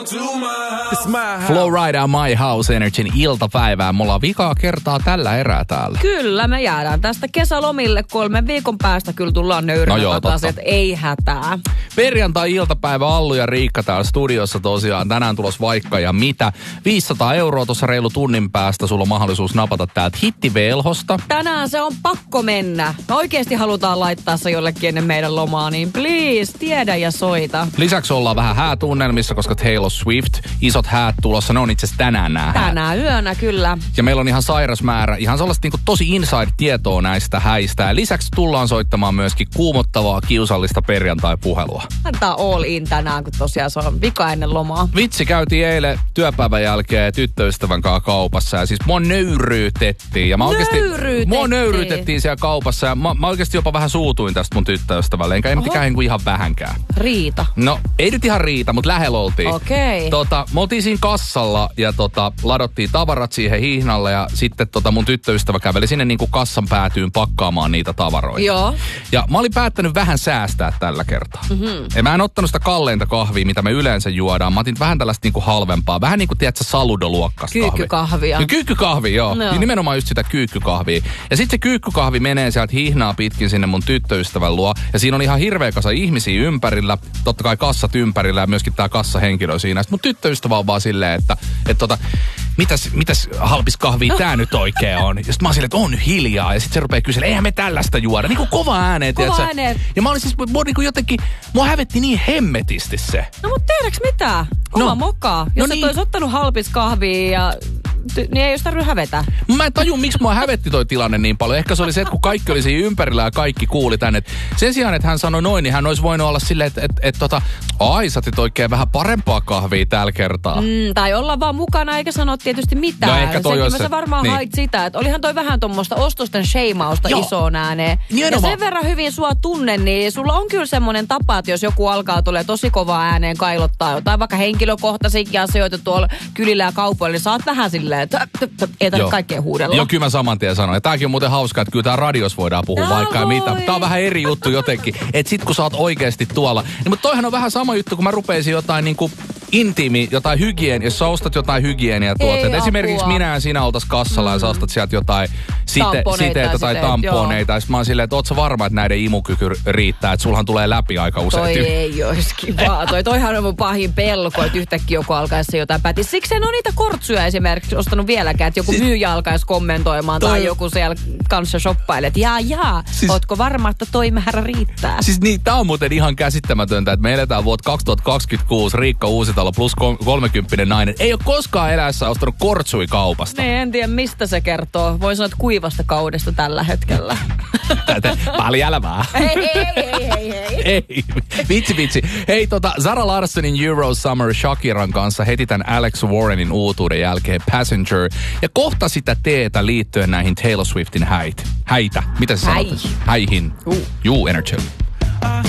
Flow Ride on My House Energyn iltapäivää. Mulla on vikaa kertaa tällä erää täällä. Kyllä, me jäädään tästä kesälomille 3 viikon päästä. Kyllä tullaan nöyrinä että ei hätää. Perjantai-iltapäivä, Allu ja Riikka täällä studiossa tosiaan. Tänään tulos vaikka ja mitä. 500 € tuossa reilu tunnin päästä. Sulla on mahdollisuus napata täältä hittivelhosta. Tänään se on pakko mennä. Me oikeasti halutaan laittaa se jollekin ennen meidän lomaa, niin please, tiedä ja soita. Lisäksi ollaan vähän häätunnelmissa, koska Taylor Swift, isot häät tulossa. Ne on itse asiassa tänään nämä häät. Tänään yönä, kyllä. Ja meillä on ihan sairas määrä, ihan sellaista niin kuin tosi inside-tietoa näistä häistä. Ja lisäksi tullaan soittamaan myöskin kuumottavaa, kiusallista perjantai-puhelua. Antaa all in tänään, kun tosiaan se on vika ennen lomaa. Vitsi, käytiin eilen työpäivän jälkeen tyttöystävän kanssa kaupassa. Ja siis mua nöyryytettiin. Ja mua nöyryytettiin siellä kaupassa. Ja mä oikeasti jopa vähän suutuin tästä mun tyttöystävälle. Enkä mitenkään ihan vähänkään. Riita. No, ei nyt ihan riita, mutta lähellä oltiin. Okei. Me oltiin siinä kassalla ja ladottiin tavarat siihen hihnalle ja sitten mun tyttöystävä käveli sinne niin kuin kassan päätyyn pakkaamaan niitä tavaroita. Joo. Ja mä olin päättänyt vähän säästää tällä kertaa. Ja mä en ottanut sitä kalleinta kahvia, mitä me yleensä juodaan. Mä otin vähän tällaista niin kuin halvempaa. Vähän niin kuin, tiedätkö, saludoluokkasta kyykkykahvia. No, kyykkykahvia, joo. No. Nimenomaan just sitä kyykkykahvia. Ja sitten se kyykkykahvi menee sieltä hihnaa pitkin sinne mun tyttöystävän luo. Ja siinä on ihan hirveä kasa ihmisiä ympärillä. Totta kai kassat ympärillä ja myöskin tää kassahenkilö siinä. Sitten mun tyttöystävä on vaan silleen, että mitäs halpis kahvia tää nyt oikein on? Ja sit mä oon silleen, että on nyt hiljaa. Ja sit se rupeaa kyselemään, eihän me tällaista juoda. Niin kuin kova ääneen, tiedätkö? Ja mä olin siis, mua hävetti niin hemmetisti se. No mut tehdäänkö mitään? Oma mokaa. Jos et ois ottanut halpis kahvia ja niin ei jos tarvitse hävetä. Mä en tajua, miksi mua hävetti toi tilanne niin paljon. Ehkä se oli se, että kun kaikki oli siinä ympärillä ja kaikki kuuli tänne. Sen sijaan, että hän sanoi noin, niin hän olisi voinut olla silleen, että ai, sä otit oikein vähän parempaa kahvia tällä kertaa. Tai olla vaan mukana eikä sanoa tietysti mitään. No ehkä toi olisi se. Varmaan niin. hait sitä, että olihan toi vähän tommoista ostosten sheimausta isoon ääneen. Ja sen verran hyvin sua tunnen, niin sulla on kyllä semmoinen tapa, että jos joku alkaa tulee tosi kovaa ääneen kailottaa jotain vaikka henkilökohtaisikin asioita tuolla kylillä ja kaupoilla, niin sä oot vähän silleen, että ei tarvitse kaikkea huudella. Joo, kyllä mä saman tien sanoin. Ja tääkin on muuten hauskaa, että kyllä tää radios voidaan puhua vaikka ja mitä. Tää on vähän eri juttu jotenkin. Että sit kun sä oot oikeesti tuolla. Niin, mutta toihan on vähän sama juttu, kun mä rupeisin jotain niinku intiimi, jotain jos sä ostat jotain hygieniatuotteita. Esimerkiksi minä ja sinä oltais kassalla ja sä ostat sieltä jotain siteitä tai tamponeita. Ja sit mä oon silleen, että oot sä varma, että näiden imukyky riittää, että sulhan tulee läpi aika usein. Toi ei ois kivaa. Toihan on mun pahin pelko, että yhtäkkiä joku alkaisi jotain päti. Siksi en ole niitä kortsuja esimerkiksi ostanut vieläkään, että joku myyjä alkaisi kommentoimaan tai joku siellä kanssa shoppailee, että ootko varma, että toi määrä riittää? Siis niin, tää on muuten ihan käsittämätöntä, että me eletään vuotta 2026, Riikka Uusitalo plus 30 nainen. Ei ole koskaan eläessä ostanut kortsui kaupasta. Nee, en tiedä mistä se kertoo. Voin sanoa, että kuivasta kaudesta tällä hetkellä. Paljon elämää. Ei. Vitsi. Hei, Zara Larsonin Euro Summer Shakiran kanssa heti tämän Alex Warrenin uutuuden jälkeen Passenger. Ja kohta sitä teetä liittyen näihin Taylor Swiftin häitä. Mitä sä sanot? Häihin. Energy.